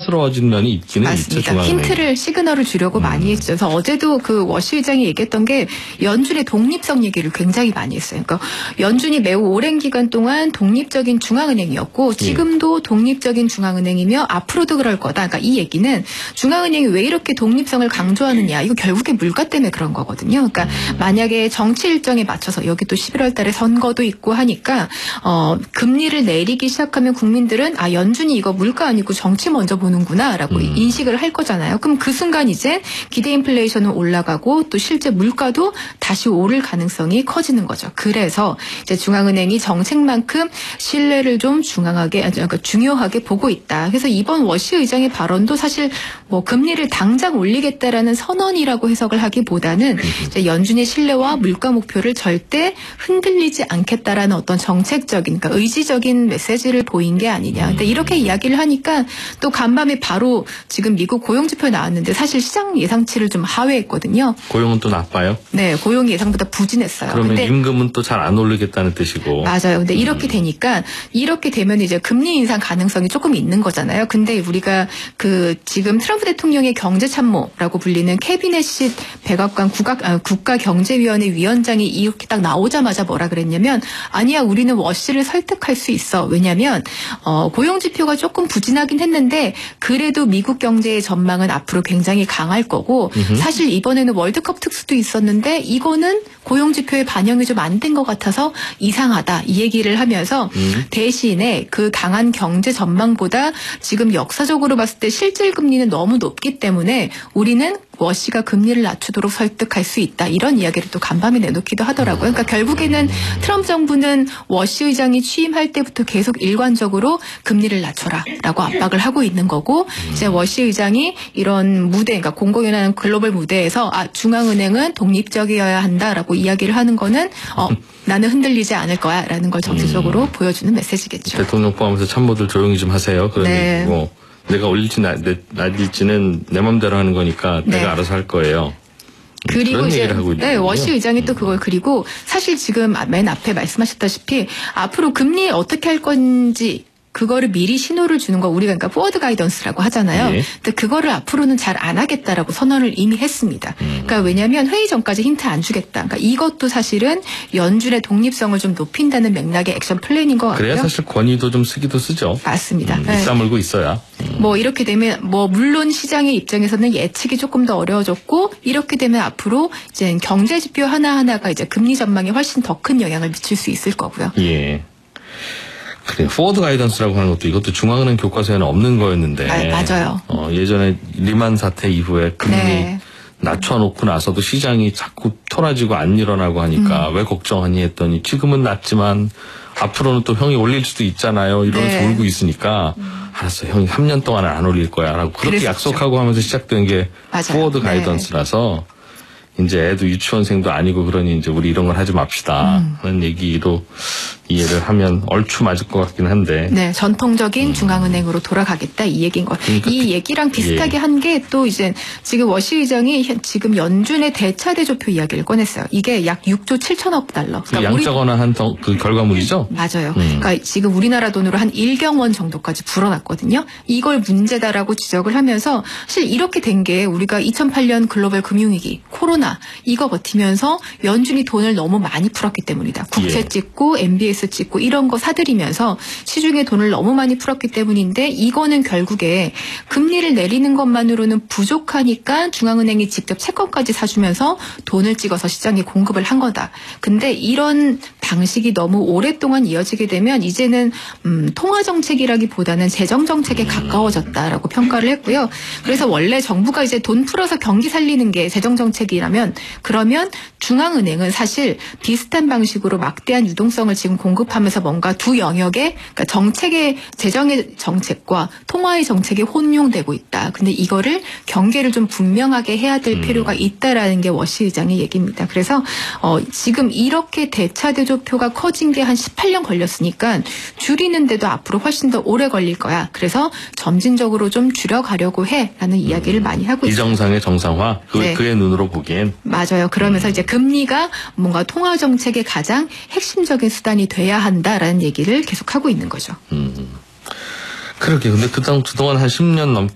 사랑스러워진 면이 있기는 있죠. 맞습니다. 힌트를 시그널을 주려고 많이 했죠. 그래서 어제도 그 워시 의장이 얘기했던 게 연준의 독립성 얘기를 굉장히 많이 했어요. 그러니까 연준이 매우 오랜 기간 동안 독립적인 중앙은행이었고 지금도 독립적인 중앙은행이며 앞으로도 그럴 거다. 그러니까 이 얘기는 중앙은행이 왜 이렇게 독립성을 강조하느냐. 이거 결국에 물가 때문에 그런 거거든요. 그러니까 만약에 정치 일정에 맞춰서 여기 또 11월 달에 선거도 있고 하니까 금리를 내리기 시작하면 국민들은 아 연준이 이거 물가 아니고 정치 먼저 보는구나라고 인식을 할 거잖아요. 그럼 그 순간 이제 기대 인플레이션은 올라가고 또 실제 물가도 다시 오를 가능성이 커지는 거죠. 그래서 이제 중앙은행이 정책만큼 신뢰를 좀 중요하게 보고 있다. 그래서 이번 워시 의장의 발언도 사실 뭐 금리를 당장 올리겠다라는 선언이라고 해석을 하기보다는 이제 연준의 신뢰와 물가 목표를 절대 흔들리지 않겠다라는 어떤 정책적인, 그러니까 의지적인 메시지를 보인 게 아니냐. 근데 이렇게 이야기를 하니까 또 간밤에 바로 지금 미국 고용지표 나왔는데 사실 시장 예상치를 좀 하회했거든요. 고용은 또 나빠요? 네, 고용이 예상보다 부진했어요. 그러면 근데 임금은 또 잘 안 오르겠다는 뜻이고. 맞아요. 근데 이렇게 되니까 이렇게 되면 이제 금리 인상 가능성이 조금 있는 거잖아요. 근데 우리가 그 지금 트럼프 대통령의 경제참모라고 불리는 캐비넷식 백악관 국가경제위원회 위원장이 이렇게 딱 나오자마자 뭐라 그랬냐면 아니야 우리는 워시를 설득할 수 있어. 왜냐하면 고용지표가 조금 부진하긴 했는데 그래도 미국 경제의 전망은 앞으로 굉장히 강할 거고 사실 이번에는 월드컵 특수도 있었는데 이거는 고용지표에 반영이 좀 안 된 것 같아서 이상하다 이 얘기를 하면서 대신에 그 강한 경제 전망보다 지금 역사적으로 봤을 때 실질 금리는 너무 높기 때문에 우리는 워시가 금리를 낮추도록 설득할 수 있다. 이런 이야기를 또 간밤에 내놓기도 하더라고요. 그러니까 결국에는 트럼프 정부는 워시 의장이 취임할 때부터 계속 일관적으로 금리를 낮춰라라고 압박을 하고 있는 거고 이제 워시 의장이 이런 무대, 그러니까 공공연한 글로벌 무대에서 중앙은행은 독립적이어야 한다라고 이야기를 하는 거는 나는 흔들리지 않을 거야라는 걸 정치적으로 보여주는 메시지겠죠. 대통령 포함해서 참모들 조용히 좀 하세요. 그런 네. 얘기고. 내가 올릴지 낮을지는 내 맘대로 하는 거니까 네. 내가 알아서 할 거예요. 그리고 그런 이제 얘기를 하고 있는 거군요. 워시 의장이 또 그걸 그리고 사실 지금 맨 앞에 말씀하셨다시피 앞으로 금리 어떻게 할 건지 그거를 미리 신호를 주는 거 우리가 그러니까 포워드 가이던스라고 하잖아요. 예. 근데 그거를 앞으로는 잘 안 하겠다라고 선언을 이미 했습니다. 그러니까 왜냐하면 회의 전까지 힌트 안 주겠다. 그러니까 이것도 사실은 연준의 독립성을 좀 높인다는 맥락의 액션 플랜인 것 같고요. 그래야 사실 권위도 좀 쓰기도 쓰죠. 맞습니다. 네. 입다물고 있어야. 뭐 이렇게 되면 뭐 물론 시장의 입장에서는 예측이 조금 더 어려워졌고 이렇게 되면 앞으로 이제 경제 지표 하나하나가 이제 금리 전망에 훨씬 더 큰 영향을 미칠 수 있을 거고요. 예. 그래, 포워드 가이던스라고 하는 것도 이것도 중앙은행 교과서에는 없는 거였는데. 맞아요. 예전에 리만 사태 이후에 금리 네. 낮춰놓고 나서도 시장이 자꾸 토라지고 안 일어나고 하니까 왜 걱정하니 했더니 지금은 낮지만 앞으로는 또 형이 올릴 수도 있잖아요. 이러면서 네. 울고 있으니까 알았어 형이 3년 동안은 안 올릴 거야 라고 그렇게 그랬었죠. 약속하고 하면서 시작된 게 맞아요. 포워드 가이던스라서 이제 애도 유치원생도 아니고 그러니 이제 우리 이런 걸 하지 맙시다 하는 얘기로 이해를 하면 얼추 맞을 것 같긴 한데. 네, 전통적인 중앙은행으로 돌아가겠다 이 얘기인 거. 그러니까 이 얘기랑 비슷하게 한 게 또 이제 지금 워시 의장이 지금 연준의 대차대조표 이야기를 꺼냈어요. 이게 약 6조 7천억 달러. 그러니까 양적완화 한 그 결과물이죠? 맞아요. 그러니까 지금 우리나라 돈으로 한 1경원 정도까지 불어났거든요. 이걸 문제다라고 지적을 하면서 사실 이렇게 된 게 우리가 2008년 글로벌 금융위기, 코로나 이거 버티면서 연준이 돈을 너무 많이 풀었기 때문이다. 국채 찍고 MBS 찍고 이런 거 사들이면서 시중에 돈을 너무 많이 풀었기 때문인데 이거는 결국에 금리를 내리는 것만으로는 부족하니까 중앙은행이 직접 채권까지 사주면서 돈을 찍어서 시장에 공급을 한 거다. 근데 이런 방식이 너무 오랫동안 이어지게 되면 이제는 통화정책이라기보다는 재정정책에 가까워졌다라고 평가를 했고요. 그래서 원래 정부가 이제 돈 풀어서 경기 살리는 게 재정정책이라면 그러면 중앙은행은 사실 비슷한 방식으로 막대한 유동성을 지금 공급하면서 뭔가 두 영역의 그러니까 정책의 재정의 정책과 통화의 정책이 혼용되고 있다. 근데 이거를 경계를 좀 분명하게 해야 될 필요가 있다라는 게 워시 의장의 얘기입니다. 그래서 지금 이렇게 대차대조표가 커진 게 한 18년 걸렸으니까 줄이는데도 앞으로 훨씬 더 오래 걸릴 거야. 그래서 점진적으로 좀 줄여가려고 해라는 이야기를 많이 하고 있습니다. 비정상의 정상화? 네. 그의 눈으로 보기엔. 맞아요. 그러면서 이제 금리가 뭔가 통화 정책의 가장 핵심적인 수단이 돼야 한다라는 얘기를 계속하고 있는 거죠. 그러게. 근데 그동안 한 10년 넘게